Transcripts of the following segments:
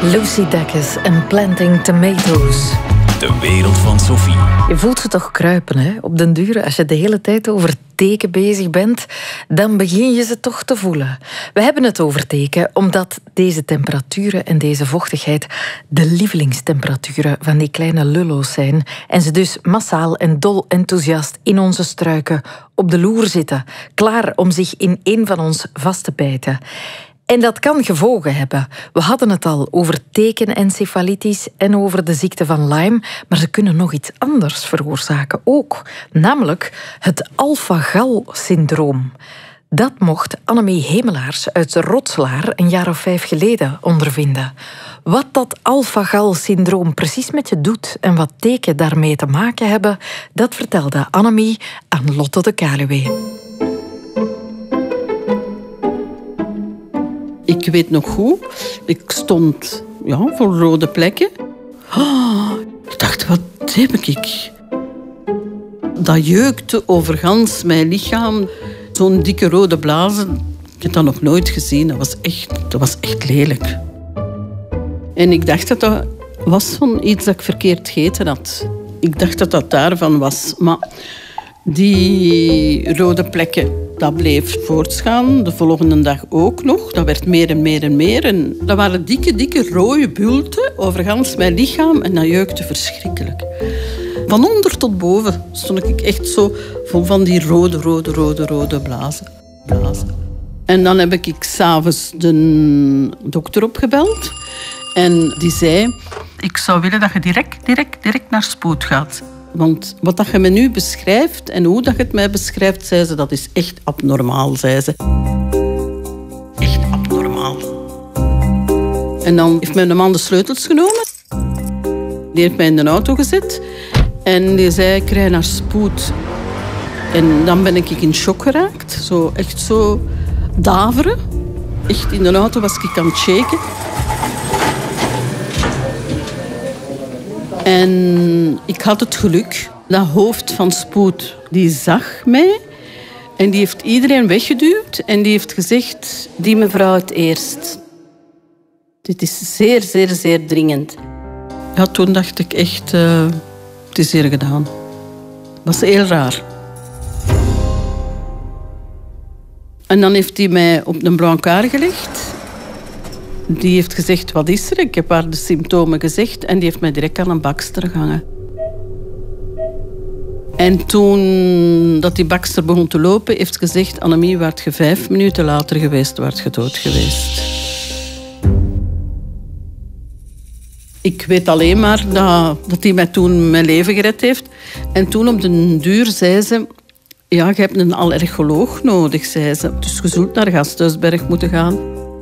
Lucy Dacus en Planting Tomatoes. De wereld van Sophie. Je voelt ze toch kruipen, hè? Op den duur, als je de hele tijd over teken bezig bent, dan begin je ze toch te voelen. We hebben het over teken omdat deze temperaturen en deze vochtigheid de lievelingstemperaturen van die kleine lullo's zijn en ze dus massaal en dol enthousiast in onze struiken op de loer zitten, klaar om zich in een van ons vast te bijten. En dat kan gevolgen hebben. We hadden het al over tekenencefalitis en over de ziekte van Lyme, maar ze kunnen nog iets anders veroorzaken ook, namelijk het alpha-gal-syndroom. Dat mocht Annemie Hemelaars uit Rotslaar een jaar of 5 geleden ondervinden. Wat dat alpha-gal-syndroom precies met je doet en wat teken daarmee te maken hebben, dat vertelde Annemie aan Lotte de Kaluwe. Ik weet nog goed, ik stond voor rode plekken. Ik dacht, wat heb ik? Dat jeukte over gans mijn lichaam. Zo'n dikke rode blazen. Ik heb dat nog nooit gezien. Dat was echt lelijk. En ik dacht dat dat was van iets dat ik verkeerd gegeten had. Ik dacht dat dat daarvan was. Maar die rode plekken, dat bleef voortgaan. De volgende dag ook nog. Dat werd meer en meer en meer. En dat waren dikke rode bulten over gans mijn lichaam. En dat jeukte verschrikkelijk. Van onder tot boven stond ik echt zo vol van die rode blazen. En dan heb ik 's avonds de dokter opgebeld. En die zei, ik zou willen dat je direct naar spoed gaat. Want wat dat je me nu beschrijft en hoe dat je het mij beschrijft, zei ze, dat is echt abnormaal, zei ze. Echt abnormaal. En dan heeft mijn man de sleutels genomen. Die heeft mij in de auto gezet. En die zei, ik rij naar spoed. En dan ben ik in shock geraakt. Echt zo daveren. Echt in de auto was ik aan het shaken. En ik had het geluk. Dat hoofd van spoed, die zag mij. En die heeft iedereen weggeduwd. En die heeft gezegd, die mevrouw het eerst. Dit is zeer, zeer, zeer dringend. Ja, toen dacht ik echt, het is hier gedaan. Dat was heel raar. En dan heeft hij mij op een brancard gelegd. Die heeft gezegd, wat is er? Ik heb haar de symptomen gezegd en die heeft mij direct aan een bakster gehangen. En toen dat die bakster begon te lopen, heeft gezegd, Annemie, waart je 5 minuten later geweest, waart je dood geweest. Ik weet alleen maar dat hij mij toen mijn leven gered heeft. En toen op den duur zei ze, ja, je hebt een allergoloog nodig, zei ze. Dus je zult naar Gasthuisberg moeten gaan.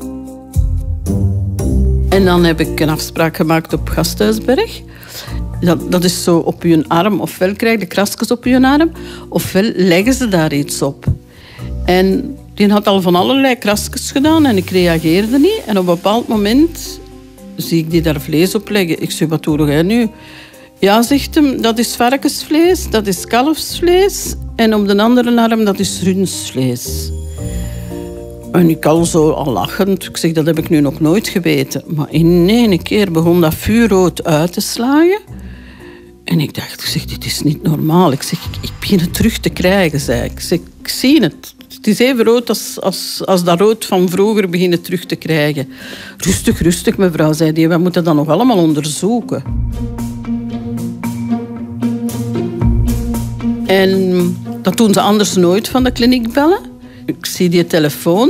En dan heb ik een afspraak gemaakt op Gasthuisberg. Dat is zo op je arm. Ofwel krijg je krasjes op je arm, ofwel leggen ze daar iets op. En die had al van allerlei krasjes gedaan en ik reageerde niet. En op een bepaald moment zie ik die daar vlees op leggen. Ik zeg, wat doe jij nu? Ja, zegt hem, dat is varkensvlees, dat is kalfsvlees. En op de andere arm, dat is rundvlees. En ik al lachend. Ik zeg, dat heb ik nu nog nooit geweten. Maar in één keer begon dat vuurrood uit te slagen. En ik dacht, dit is niet normaal. Ik zeg, ik begin het terug te krijgen, zei ik. Ik zeg, ik zie het. Het is even rood als dat rood van vroeger beginnen terug te krijgen. Rustig, mevrouw, zei die. We moeten dat nog allemaal onderzoeken. En dat doen ze anders nooit van de kliniek bellen. Ik zie die telefoon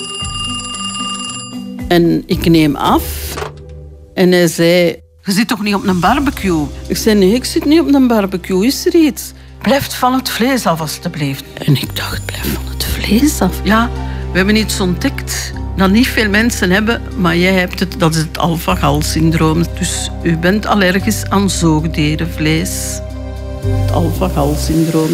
en ik neem af. En hij zei, je zit toch niet op een barbecue? Ik zei, nee, ik zit niet op een barbecue. Is er iets? Blijf van het vlees af, alstublieft. En ik dacht, blijf van het vlees af? Ja, we hebben iets ontdekt dat niet veel mensen hebben, maar jij hebt het. Dat is het alpha-gal-syndroom. Dus u bent allergisch aan zoogdierenvlees. Het alpha-gal-syndroom.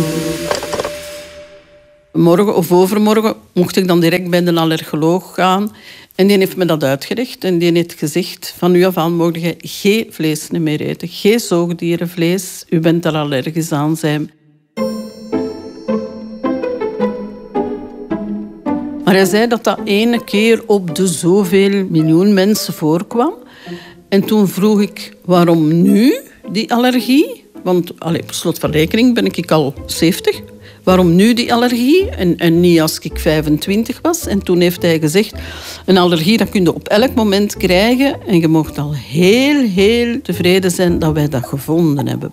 Morgen of overmorgen mocht ik dan direct bij de allergoloog gaan. En die heeft me dat uitgelegd. En die heeft gezegd, van nu af aan mocht je geen vlees meer eten. Geen zoogdierenvlees. U bent er allergisch aan, zei. Maar hij zei dat dat ene keer op de zoveel miljoen mensen voorkwam. En toen vroeg ik, waarom nu die allergie? Want per slot van rekening ben ik al 70. Waarom nu die allergie en niet als ik 25 was? En toen heeft hij gezegd, een allergie dat kun je op elk moment krijgen. En je mag al heel, heel tevreden zijn dat wij dat gevonden hebben.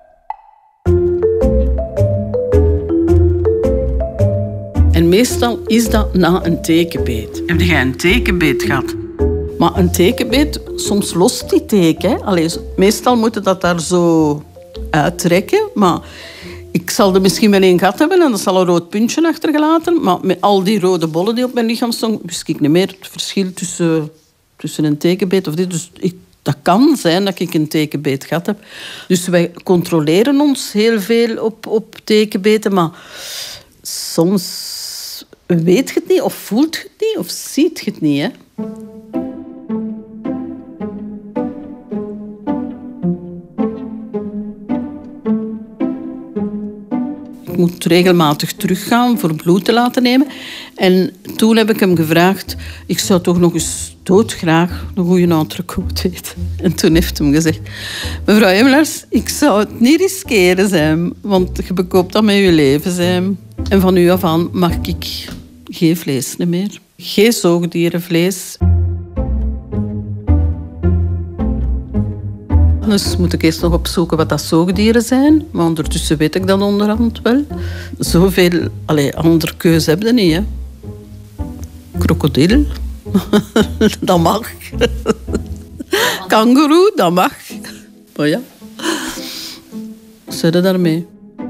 En meestal is dat na een tekenbeet. Heb jij een tekenbeet gehad? Maar een tekenbeet, soms lost die teken. Meestal moet je dat daar zo uittrekken. Maar ik zal er misschien wel één gat hebben en dat zal een rood puntje achtergelaten. Maar met al die rode bollen die op mijn lichaam stonden, wist ik niet meer het verschil tussen een tekenbeet of dit. Dus dat kan zijn dat ik een tekenbeet gehad heb. Dus wij controleren ons heel veel op tekenbeten. Maar soms weet je het niet, of voelt je het niet, of ziet je het niet. Hè? Ik moet regelmatig teruggaan voor bloed te laten nemen. En toen heb ik hem gevraagd, ik zou toch nog eens doodgraag een goede entrecote eten. En toen heeft hij gezegd, mevrouw Hemelaars, ik zou het niet riskeren zijn, want je bekoopt dat met je leven zijn. En van nu af aan mag ik geen vlees meer. Geen zoogdierenvlees. Dus moet ik eerst nog opzoeken wat dat zoogdieren zijn. Maar ondertussen weet ik dat onderhand wel. Zoveel andere keuze heb je niet. Hè. Krokodil, dat mag. Kangoeroe, dat mag. Maar ja, wat zit je daarmee?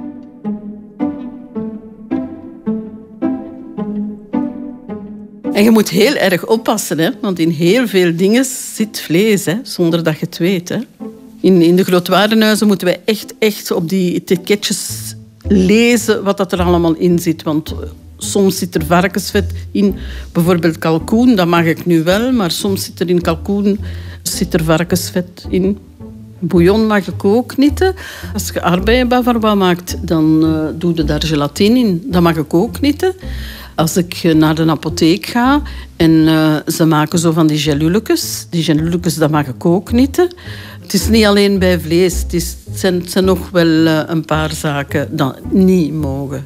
En je moet heel erg oppassen, hè? Want in heel veel dingen zit vlees, hè? Zonder dat je het weet. Hè? In de grootwarenhuizen moeten wij echt op die etiketjes lezen wat dat er allemaal in zit. Want soms zit er varkensvet in, bijvoorbeeld kalkoen, dat mag ik nu wel, maar soms zit er in kalkoen varkensvet in. Bouillon mag ik ook niet. Als je aardbeienbavarois maakt, dan doe je daar gelatine in. Dat mag ik ook niet. Als ik naar de apotheek ga en ze maken zo van die gelulekes, dat mag ik ook niet. Het is niet alleen bij vlees, het zijn nog wel een paar zaken dat niet mogen.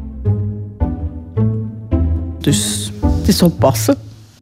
Dus het is oppassen.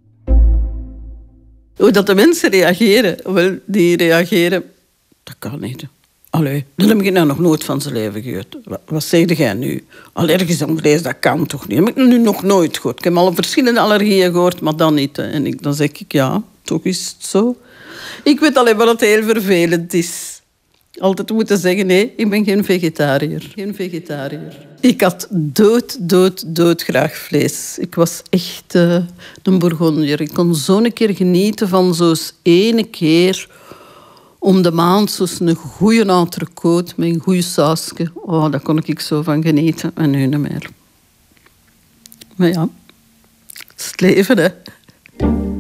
Hoe dat de mensen reageren, wel, die reageren, dat kan niet. Allee, dat heb ik nou nog nooit van zijn leven gehoord. Wat zeg jij nu? Allergisch aan vlees, dat kan toch niet? Dat heb ik nu nog nooit gehoord. Ik heb al verschillende allergieën gehoord, maar dan niet. En dan zeg ik, ja, toch is het zo. Ik weet alleen maar dat het heel vervelend is. Altijd moeten zeggen, nee, ik ben geen vegetariër. Geen vegetariër. Ik had dood graag vlees. Ik was echt een Bourgondier. Ik kon zo'n keer genieten van zo'n ene keer om de maand zo'n goede entrecote met een goede sausje. Oh, daar kon ik zo van genieten. En nu niet meer. Maar ja, het is het leven, hè.